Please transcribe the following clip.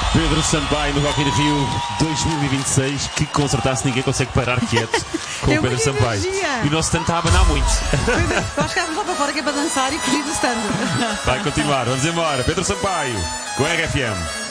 Pedro Sampaio no Rock in Rio 2026. Que concertasse, ninguém consegue parar quieto com o Pedro Sampaio. Energia. E o nosso stand está a abanar muito. Pois é, eu acho que vamos lá para fora que é para dançar e fugir do stand. Vai continuar, vamos embora. Pedro Sampaio com a RFM.